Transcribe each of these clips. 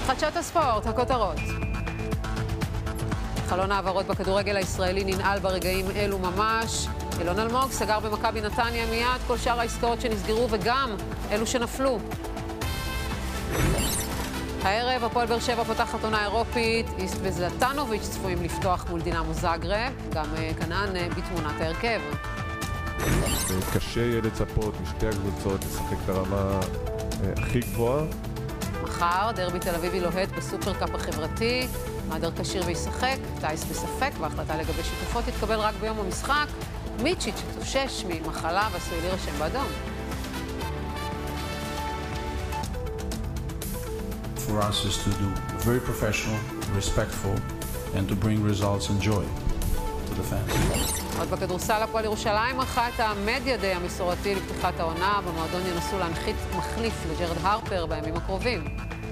בחדשות הספורט, הכותרות. חלון העברות בכדורגל הישראלי ננעל ברגעים אלו ממש. אילון אלמוג סגר במכבי נתניה מיד כל שאר העסקאות שנסגרו וגם אלו שנפלו. הערב הפועל באר שבע פותחת עונה אירופית, איסט וזלטנוביץ' צפויים לפתוח מול דינמו זאגרב, גם כנען בתמונת ההרכב. קשה יהיה לצפות משתי הקבוצות לשחק ברמה הכי גבוהה. מחר דרבי תל אביבי לוהט בסופרקאפ החברתי, מאדר כשיר וישחק, טייס בספק, וההחלטה לגבי שיתופות תתקבל רק ביום המשחק. מיצ'יץ' תושש ממחלה ועשוי להירשם באדום. For us is to do very professional, respectful, and to bring results and joy to the fans. עוד בכדורסל הפועל ירושלים ערכה את המדיה דיי המסורתי לפתיחת העונה. במועדון ינסו להנחית מחליף לג'רד הרפר בימים הקרובים.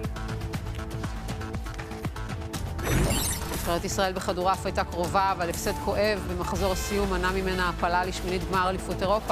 נבחרת ישראל בכדורעף הייתה קרובה, אבל הפסד כואב במחזור הסיום מנע ממנה הפלה לשמינית גמר אליפות אירופה.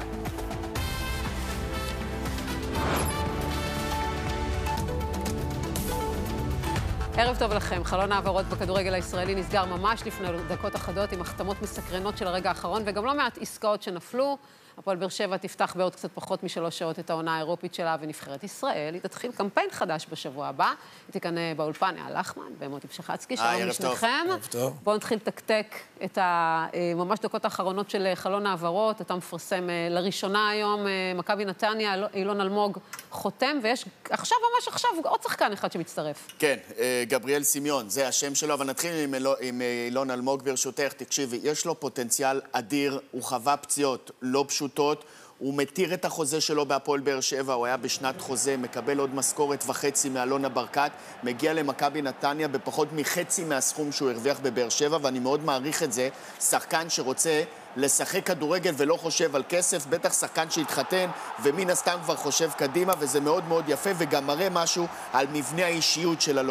ערב טוב לכם. חלון העברות בכדורגל הישראלי נסגר ממש לפני דקות אחדות עם החתמות מסקרנות של הרגע האחרון וגם לא מעט עסקאות שנפלו. הפועל באר שבע תפתח בעוד קצת פחות מ3 שעות את העונה האירופית שלה, ונבחרת ישראל היא תתחיל קמפיין חדש בשבוע הבא. היא תיקנה באולפן אייל לחמן ומוטי פשחצקי. שלום לשניכם. בואו נתחיל תקתק את ממש דקות האחרונות של חלון העברות. אתה מפרסם לראשונה היום מכבי נתניה, אילון אלמוג חותם, ויש עכשיו ממש עכשיו עוד שחקן אחד שמצטרף. כן, גבריאל סימיון, זה השם שלו, אבל נתחיל עם אילון אלמוג ברשותך. תקשיבי, יש לו פוטנציאל אדיר, הוא חווה פציעות לא פשוטות, הוא מתיר את החוזה שלו בהפועל באר שבע, הוא היה בשנת חוזה, מקבל עוד משכורת וחצי מאלונה ברקת, מגיע למכבי נתניה בפחות מחצי מהסכום שהוא הרוויח בבאר שבע, ואני מאוד מעריך את זה. שחקן שרוצה לשחק כדורגל ולא חושב על כסף, בטח שחקן שהתחתן ומן הסתם כבר חושב קדימה, וזה מאוד מאוד יפה וגם מראה משהו על מבנה האישיות של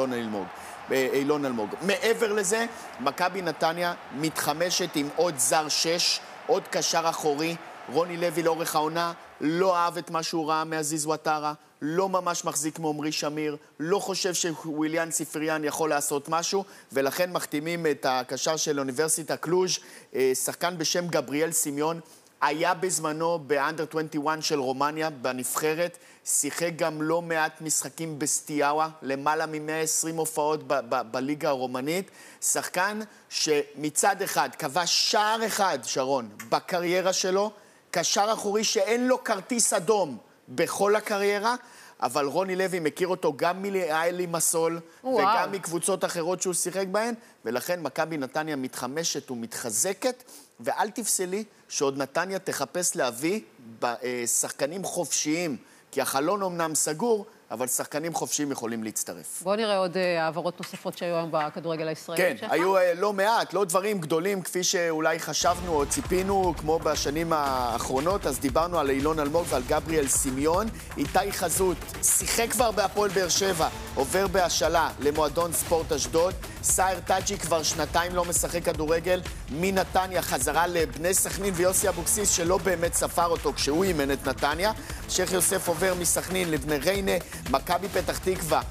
אילון אלמוג. מעבר לזה, מכבי נתניה מתחמשת עם עוד זר 6, עוד קשר אחורי. רוני לוי לאורך העונה לא אהב את מה שהוא ראה מעזיז וואטרה, לא ממש מחזיק מעומרי שמיר, לא חושב שוויליאן ספריאן יכול לעשות משהו, ולכן מחתימים את הקשר של אוניברסיטה קלוז', שחקן בשם גבריאל סימיון, היה בזמנו באנדר 21 של רומניה בנבחרת, שיחק גם לא מעט משחקים בסטיאווה, למעלה מ-120 הופעות בליגה הרומנית, שחקן שמצד אחד כבש שער אחד, שרון, בקריירה שלו, קשר אחורי שאין לו כרטיס אדום בכל הקריירה, אבל רוני לוי מכיר אותו גם מליאלי מסול וגם מקבוצות אחרות שהוא שיחק בהן, ולכן מכבי נתניה מתחמשת ומתחזקת, ואל תפסלי שעוד נתניה תחפש להביא שחקנים חופשיים, כי החלון אומנם סגור, אבל שחקנים חופשיים יכולים להצטרף. בואו נראה עוד העברות נוספות שהיו היום בכדורגל הישראלי. כן, היו לא מעט, לא דברים גדולים כפי שאולי חשבנו או ציפינו, כמו בשנים האחרונות, אז דיברנו על אילון אלמוג ועל גבריאל סימיון. איתי חזות שיחק כבר בהפועל באר שבע, עובר בהשאלה למועדון ספורט אשדוד. סאיר טאג'י כבר 2 לא משחק כדורגל, מנתניה חזרה לבני סכנין, ויוסי אבוקסיס שלא באמת ספר אותו כשהוא אימן את נתניה. שייח יוסף עובר מסכנין לבני ריינה. מכבי פתח תקווה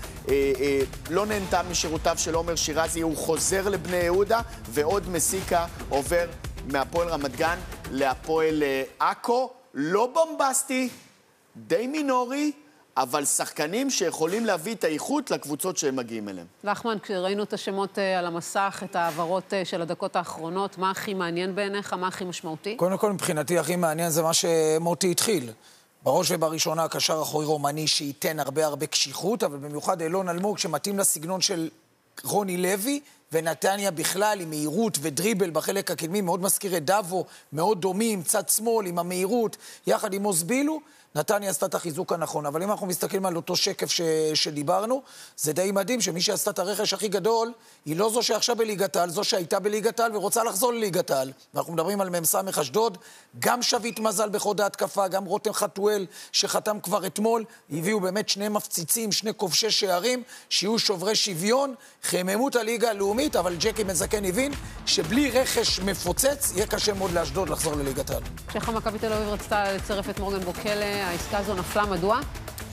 לא נהנתה משירותיו של עומר שירזי, הוא חוזר לבני יהודה, ועוד מסיקה עובר מהפועל רמת גן להפועל עכו. לא בומבסטי, די מינורי, אבל שחקנים שיכולים להביא את האיכות לקבוצות שהם מגיעים אליהם. לחמן, כשראינו את השמות על המסך, את העברות של הדקות האחרונות, מה הכי מעניין בעיניך? מה הכי משמעותי? קודם כל, מבחינתי הכי מעניין זה מה שמוטי התחיל. בראש ובראשונה הקשר אחורי רומני שייתן הרבה קשיחות, אבל במיוחד אילון אלמוג שמתאים לסגנון של רוני לוי, ונתניה בכלל עם מהירות ודריבל בחלק הקדמי, מאוד מזכיר את דאבו, מאוד דומים, צד שמאל עם המהירות, יחד עם אוסבילו, נתניה עשתה את החיזוק הנכון. אבל אם אנחנו מסתכלים על אותו שקף שדיברנו, זה די מדהים שמי שעשתה את הרכש הכי גדול, היא לא זו שעכשיו בליגת העל, זו שהייתה בליגת העל ורוצה לחזור לליגת העל. ואנחנו מדברים על מ"ס אשדוד, גם שביט מזל בחוד ההתקפה, גם רותם חתואל שחתם כבר אתמול, הביאו באמת 2 מפציצים, 2 כובשי שערים, שיהיו שוברי שוויון, חממות הליגה הלאומית, אבל ג'קי מזקן הבין שבלי רכש מפוצץ, יהיה קשה מאוד לאשדוד לחזור לליגת העל. כשמכבי תל אביב רצתה לצרף את מורגן בוקלה, העסקה הזו נפלה, מדוע?